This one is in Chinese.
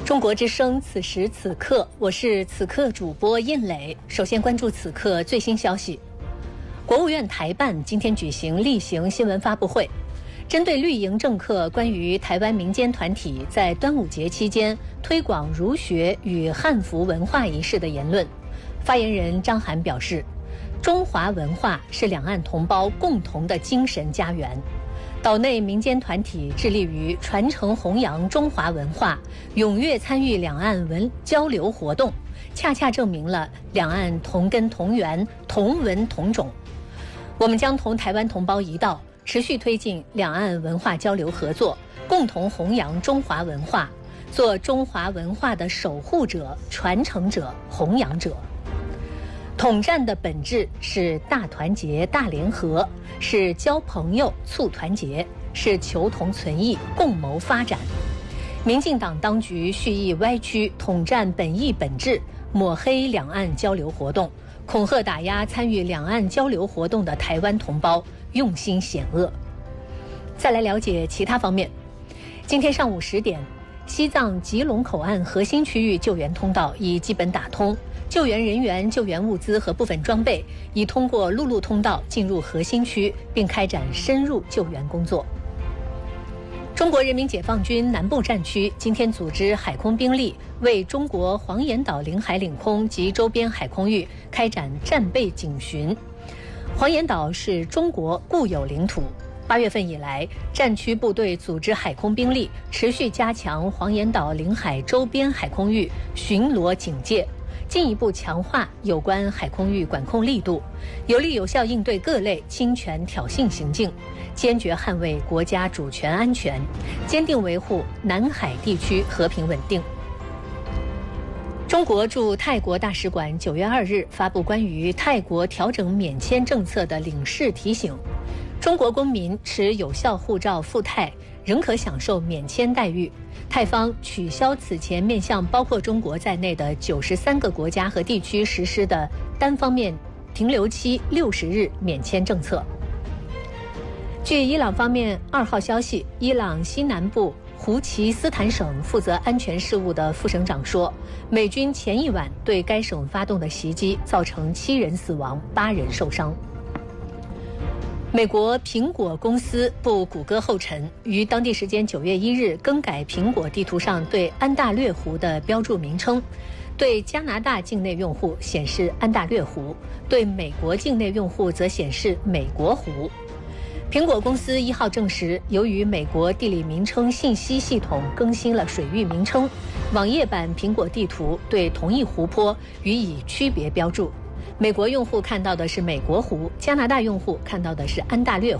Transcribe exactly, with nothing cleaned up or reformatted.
中国之声，此时此刻，我是此刻主播印磊。首先关注此刻最新消息。国务院台办今天举行例行新闻发布会，针对绿营政客关于台湾民间团体在端午节期间推广儒学与汉服文化仪式的言论，发言人张涵表示，中华文化是两岸同胞共同的精神家园。岛内民间团体致力于传承弘扬中华文化，踊跃参与两岸文交流活动，恰恰证明了两岸同根同源、同文同种。我们将同台湾同胞一道，持续推进两岸文化交流合作，共同弘扬中华文化，做中华文化的守护者、传承者、弘扬者。统战的本质是大团结、大联合，是交朋友、促团结，是求同存异、共谋发展。民进党当局蓄意歪曲统战本意本质，抹黑两岸交流活动，恐吓打压参与两岸交流活动的台湾同胞，用心险恶。再来了解其他方面。今天上午十点，西藏吉隆口岸核心区域救援通道已基本打通，救援人员、救援物资和部分装备已通过陆路通道进入核心区，并开展深入救援工作。中国人民解放军南部战区今天组织海空兵力为中国黄岩岛领海领空及周边海空域开展战备警巡。黄岩岛是中国固有领土。八月份以来，战区部队组织海空兵力持续加强黄岩岛领海周边海空域巡逻警戒，进一步强化有关海空域管控力度，有力有效应对各类侵权挑衅行径，坚决捍卫国家主权安全，坚定维护南海地区和平稳定。中国驻泰国大使馆九月二日发布关于泰国调整免签政策的领事提醒，中国公民持有效护照赴泰仍可享受免签待遇。泰方取消此前面向包括中国在内的九十三个国家和地区实施的单方面停留期六十日免签政策。据伊朗方面二号消息，伊朗西南部胡齐斯坦省负责安全事务的副省长说，美军前一晚对该省发动的袭击造成七人死亡、八人受伤。美国苹果公司步谷歌后尘，于当地时间九月一日更改苹果地图上对安大略湖的标注名称，对加拿大境内用户显示安大略湖，对美国境内用户则显示美国湖。苹果公司一号证实，由于美国地理名称信息系统更新了水域名称，网页版苹果地图对同一湖泊予以区别标注。美国用户看到的是美国湖，加拿大用户看到的是安大略湖。